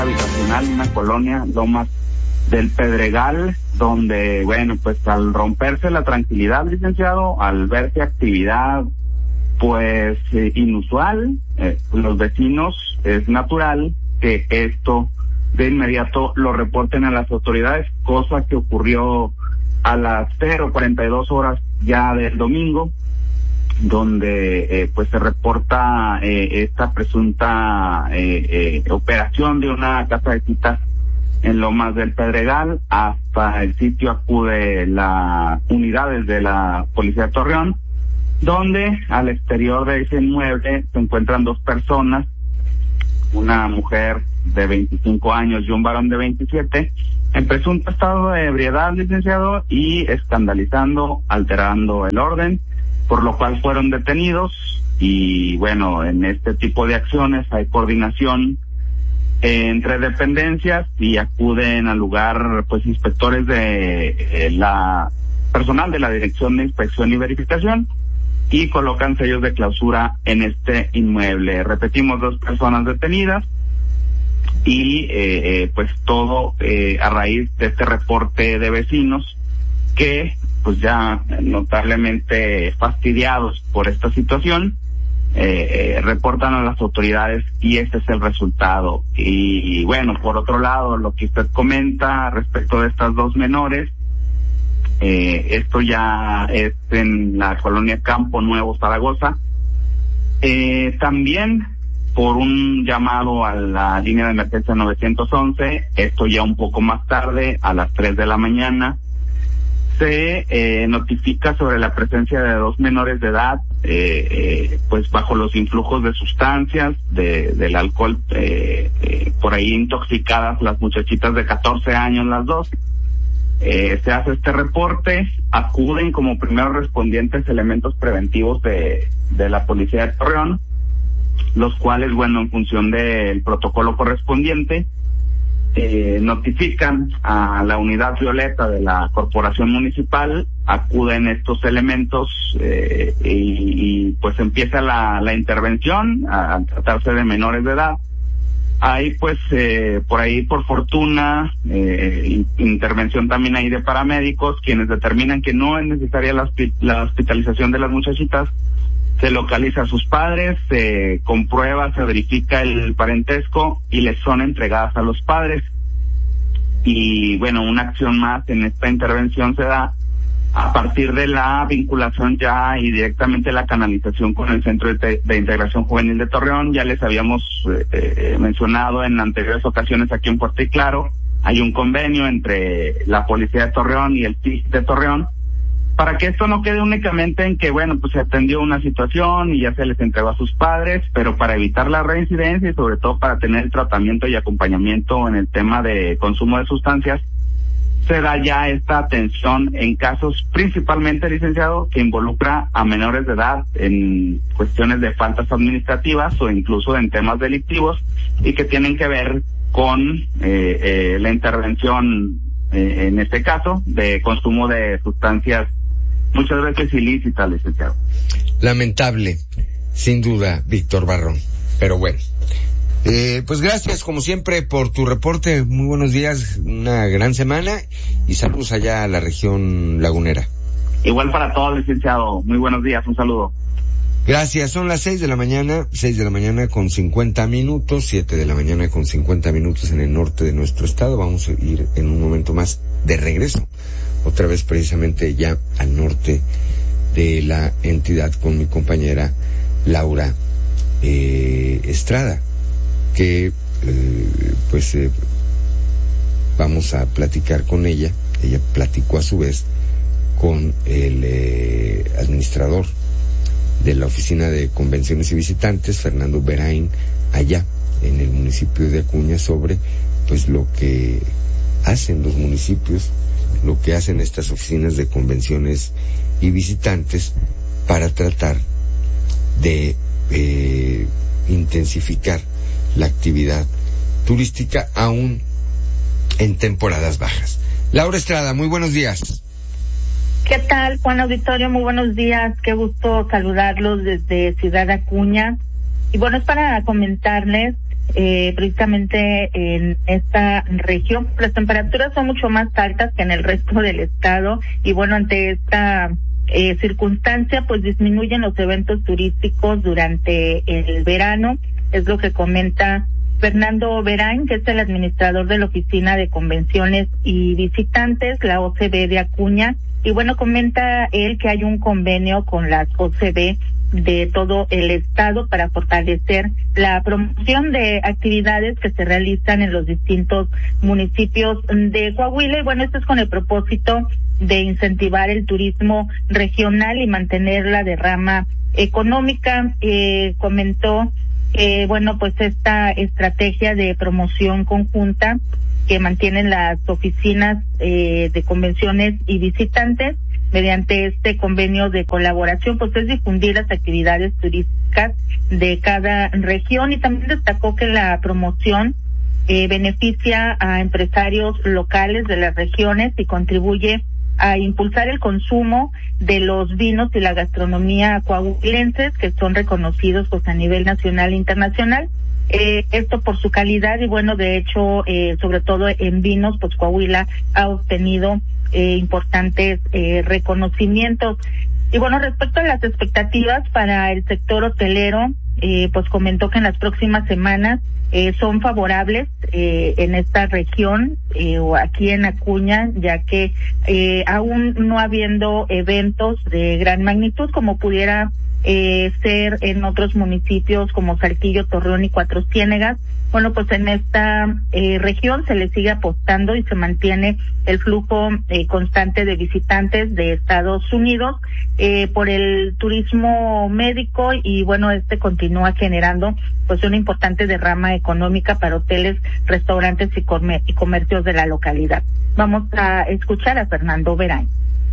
habitacional, una colonia, Lomas del Pedregal, donde, bueno, pues al romperse la tranquilidad, licenciado, al verse actividad, pues, inusual, los vecinos, es natural que esto de inmediato lo reporten a las autoridades, cosa que ocurrió a las 0:42 horas ya del domingo, donde pues se reporta esta presunta operación de una casa de citas en Lomas del Pedregal. Hasta el sitio acude las unidades de la Policía de Torreón, donde al exterior de ese inmueble se encuentran dos personas, una mujer de 25 años y un varón de 27, en presunto estado de ebriedad, licenciado, y escandalizando, alterando el orden, por lo cual fueron detenidos. Y bueno, en este tipo de acciones hay coordinación entre dependencias y acuden al lugar pues inspectores de la personal de la Dirección de Inspección y Verificación y colocan sellos de clausura en este inmueble. Repetimos, dos personas detenidas y pues todo a raíz de este reporte de vecinos que pues ya notablemente fastidiados por esta situación reportan a las autoridades y este es el resultado. Y bueno, por otro lado, lo que usted comenta respecto de estas dos menores, esto ya es en la colonia Campo Nuevo, Zaragoza. También por un llamado a la línea de emergencia 911, esto ya un poco más tarde, a las 3 de la mañana, se notifica sobre la presencia de dos menores de edad, pues bajo los influjos de sustancias, del alcohol, por ahí intoxicadas las muchachitas de 14 años las dos. Se hace este reporte, acuden como primeros respondientes elementos preventivos de la Policía de Torreón, los cuales, bueno, en función del protocolo correspondiente, notifican a la unidad violeta de la Corporación Municipal, acuden estos elementos y pues empieza la intervención al tratarse de menores de edad. Hay pues por ahí, por fortuna, intervención también ahí de paramédicos, quienes determinan que no es necesaria la hospitalización de las muchachitas. Se localiza a sus padres, se comprueba, se verifica el parentesco y les son entregadas a los padres. Y bueno, una acción más en esta intervención se da a partir de la vinculación ya y directamente la canalización con el Centro de Integración Juvenil de Torreón. Ya les habíamos mencionado en anteriores ocasiones aquí en Fuerte y Claro, hay un convenio entre la Policía de Torreón y el TIC de Torreón, para que esto no quede únicamente en que, bueno, pues se atendió una situación y ya se les entregó a sus padres, pero para evitar la reincidencia y sobre todo para tener el tratamiento y acompañamiento en el tema de consumo de sustancias, se da ya esta atención en casos principalmente, licenciado, que involucra a menores de edad en cuestiones de faltas administrativas o incluso en temas delictivos y que tienen que ver con la intervención, en este caso, de consumo de sustancias muchas veces ilícitas, licenciado. Lamentable, sin duda, Víctor Barrón. Pero bueno, pues gracias como siempre por tu reporte. Muy buenos días, una gran semana y saludos allá a la región lagunera. Igual para todos, licenciado. Muy buenos días, un saludo. Gracias, son las 6 de la mañana con 50 minutos, 7 de la mañana con 50 minutos en el norte de nuestro estado. Vamos a ir en un momento más de regreso, otra vez precisamente ya al norte de la entidad con mi compañera Laura Estrada, que vamos a platicar con ella. Ella platicó a su vez con el administrador de la Oficina de Convenciones y Visitantes, Fernando Berain, allá en el municipio de Acuña, sobre pues lo que hacen los municipios, lo que hacen estas oficinas de convenciones y visitantes para tratar de intensificar la actividad turística aún en temporadas bajas. Laura Estrada, muy buenos días. ¿Qué tal, Juan Auditorio? Muy buenos días, qué gusto saludarlos desde Ciudad Acuña. Y bueno, es para comentarles precisamente en esta región. Las temperaturas son mucho más altas que en el resto del estado y bueno, ante esta circunstancia pues disminuyen los eventos turísticos durante el verano, es lo que comenta Fernando Berain, que es el administrador de la Oficina de Convenciones y Visitantes, la OCB de Acuña, y bueno, comenta él que hay un convenio con las OCB de todo el estado para fortalecer la promoción de actividades que se realizan en los distintos municipios de Coahuila, y bueno, esto es con el propósito de incentivar el turismo regional y mantener la derrama económica. Comentó bueno, pues esta estrategia de promoción conjunta que mantienen las oficinas de convenciones y visitantes mediante este convenio de colaboración, pues es difundir las actividades turísticas de cada región, y también destacó que la promoción beneficia a empresarios locales de las regiones y contribuye a impulsar el consumo de los vinos y la gastronomía coahuilenses, que son reconocidos pues a nivel nacional e internacional, esto por su calidad, y bueno, de hecho, sobre todo en vinos, pues Coahuila ha obtenido importantes reconocimientos. Y bueno, respecto a las expectativas para el sector hotelero, pues comentó que en las próximas semanas son favorables en esta región o aquí en Acuña, ya que aún no habiendo eventos de gran magnitud como pudiera ser en otros municipios como Saltillo, Torreón y Cuatro Ciénegas. Bueno, pues en esta región se le sigue apostando y se mantiene el flujo constante de visitantes de Estados Unidos por el turismo médico, y bueno, este continúa generando pues una importante derrama económica para hoteles, restaurantes y comercios de la localidad. Vamos a escuchar a Fernando Berain.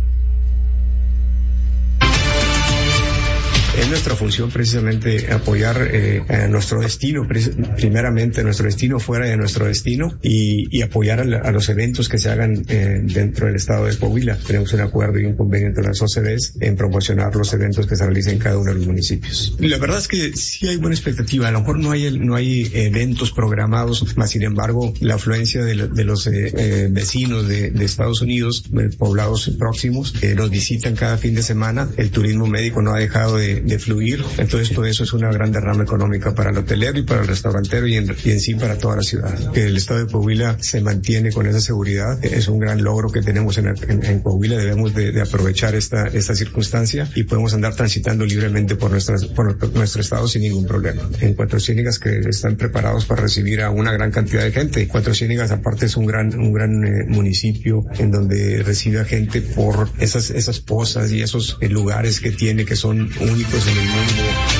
Es nuestra función precisamente apoyar a nuestro destino, primeramente nuestro destino, fuera de nuestro destino, y apoyar a los eventos que se hagan dentro del estado de Coahuila. Tenemos un acuerdo y un convenio entre las OCDs en promocionar los eventos que se realicen en cada uno de los municipios. La verdad es que sí hay buena expectativa. A lo mejor no hay eventos programados, mas sin embargo la afluencia de los vecinos de Estados Unidos, poblados próximos, nos visitan cada fin de semana. El turismo médico no ha dejado de fluir, entonces todo eso es una gran derrama económica para el hotelero y para el restaurantero y en sí para toda la ciudad. Que el estado de Coahuila se mantiene con esa seguridad es un gran logro que tenemos en Coahuila. Debemos de aprovechar esta circunstancia y podemos andar transitando libremente por nuestro estado sin ningún problema. En Cuatro Ciénegas, que están preparados para recibir a una gran cantidad de gente. Cuatro Ciénegas aparte es un gran municipio en donde recibe a gente por esas pozas y esos lugares que tiene, que son únicos en el mundo.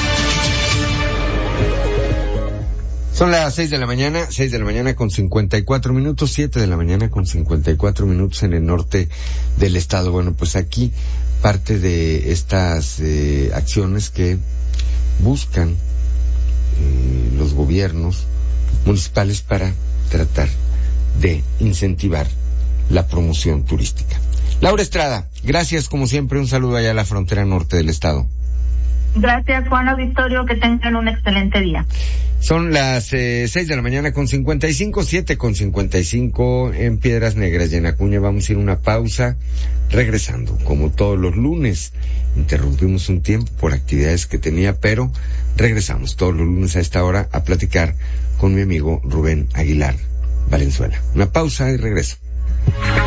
Son las 6 de la mañana con 54 minutos, 7 de la mañana con 54 minutos en el norte del estado. Bueno, pues aquí parte de estas acciones que buscan los gobiernos municipales para tratar de incentivar la promoción turística. Laura Estrada, gracias como siempre, un saludo allá a la frontera norte del estado. Gracias, Juan Auditorio, que tengan un excelente día. Son las 6 de la mañana con 55, 7 con 55 en Piedras Negras y en Acuña. Vamos a ir a una pausa. Regresando, como todos los lunes, interrumpimos un tiempo por actividades que tenía, pero regresamos todos los lunes a esta hora a platicar con mi amigo Rubén Aguilar Valenzuela. Una pausa y regreso.